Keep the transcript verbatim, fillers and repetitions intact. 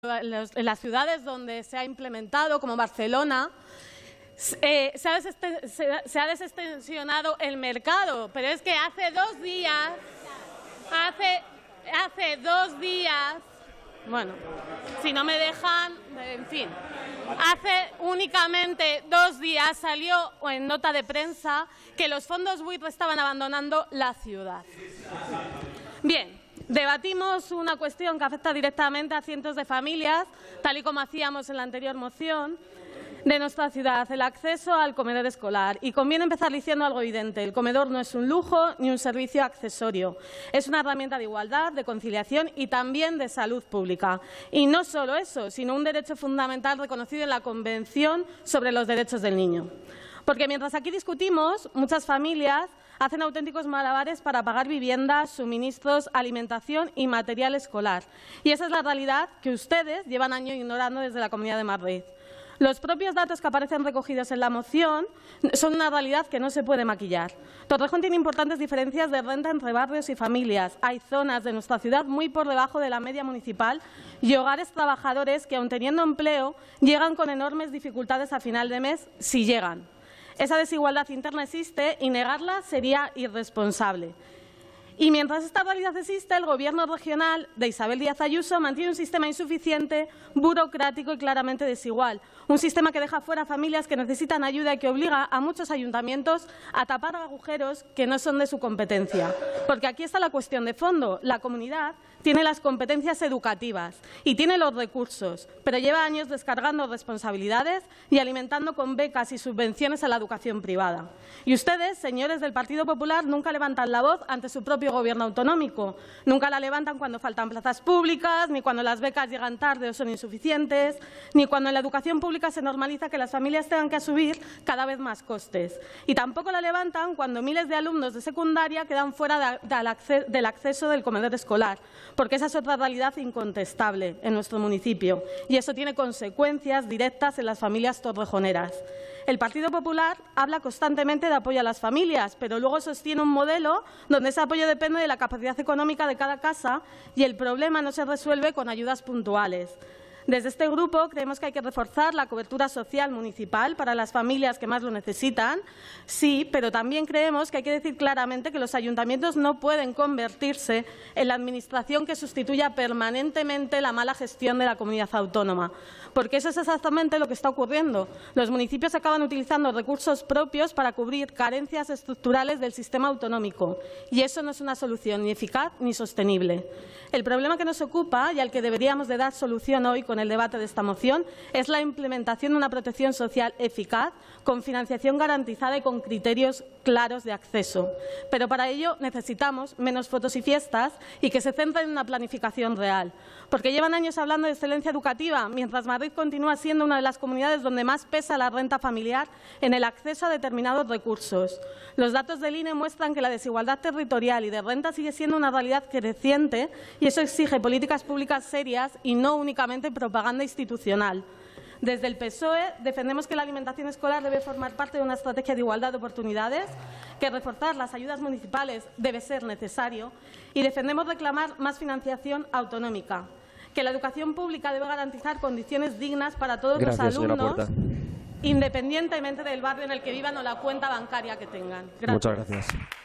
en las ciudades donde se ha implementado, como Barcelona, eh, se, ha desesten, se, se ha desestensionado el mercado. Pero es que hace dos días, hace, hace dos días, bueno, si no me dejan, en fin, hace únicamente dos días salió en nota de prensa que los fondos buitre estaban abandonando la ciudad. Bien. Debatimos una cuestión que afecta directamente a cientos de familias, tal y como hacíamos en la anterior moción, de nuestra ciudad, el acceso al comedor escolar. Y conviene empezar diciendo algo evidente. El comedor no es un lujo ni un servicio accesorio. Es una herramienta de igualdad, de conciliación y también de salud pública. Y no solo eso, sino un derecho fundamental reconocido en la Convención sobre los Derechos del Niño. Porque mientras aquí discutimos, muchas familias hacen auténticos malabares para pagar viviendas, suministros, alimentación y material escolar. Y esa es la realidad que ustedes llevan años ignorando desde la Comunidad de Madrid. Los propios datos que aparecen recogidos en la moción son una realidad que no se puede maquillar. Torrejón tiene importantes diferencias de renta entre barrios y familias. Hay zonas de nuestra ciudad muy por debajo de la media municipal y hogares trabajadores que, aun teniendo empleo, llegan con enormes dificultades a final de mes, si llegan. Esa desigualdad interna existe y negarla sería irresponsable. Y mientras esta realidad existe, el Gobierno regional de Isabel Díaz Ayuso mantiene un sistema insuficiente, burocrático y claramente desigual. Un sistema que deja fuera a familias que necesitan ayuda y que obliga a muchos ayuntamientos a tapar agujeros que no son de su competencia. Porque aquí está la cuestión de fondo. La comunidad tiene las competencias educativas y tiene los recursos, pero lleva años descargando responsabilidades y alimentando con becas y subvenciones a la educación privada. Y ustedes, señores del Partido Popular, nunca levantan la voz ante su propio Gobierno autonómico. Nunca la levantan cuando faltan plazas públicas, ni cuando las becas llegan tarde o son insuficientes, ni cuando en la educación pública se normaliza que las familias tengan que asumir cada vez más costes. Y tampoco la levantan cuando miles de alumnos de secundaria quedan fuera de, del acceso del comedor escolar, porque esa es otra realidad incontestable en nuestro municipio. Y eso tiene consecuencias directas en las familias torrejoneras. El Partido Popular habla constantemente de apoyo a las familias, pero luego sostiene un modelo donde ese apoyo depende de la capacidad económica de cada casa y el problema no se resuelve con ayudas puntuales. Desde este grupo creemos que hay que reforzar la cobertura social municipal para las familias que más lo necesitan, sí, pero también creemos que hay que decir claramente que los ayuntamientos no pueden convertirse en la administración que sustituya permanentemente la mala gestión de la comunidad autónoma, porque eso es exactamente lo que está ocurriendo. Los municipios acaban utilizando recursos propios para cubrir carencias estructurales del sistema autonómico, y eso no es una solución ni eficaz ni sostenible. El problema que nos ocupa y al que deberíamos de dar solución hoy con el debate de esta moción es la implementación de una protección social eficaz, con financiación garantizada y con criterios claros de acceso. Pero para ello necesitamos menos fotos y fiestas y que se centren en una planificación real. Porque llevan años hablando de excelencia educativa, mientras Madrid continúa siendo una de las comunidades donde más pesa la renta familiar en el acceso a determinados recursos. Los datos del I N E muestran que la desigualdad territorial y de renta sigue siendo una realidad creciente y eso exige políticas públicas serias y no únicamente propaganda institucional. Desde el P S O E defendemos que la alimentación escolar debe formar parte de una estrategia de igualdad de oportunidades, que reforzar las ayudas municipales debe ser necesario y defendemos reclamar más financiación autonómica, que la educación pública debe garantizar condiciones dignas para todos Gracias, los alumnos, independientemente del barrio en el que vivan o la cuenta bancaria que tengan. Gracias. Muchas gracias.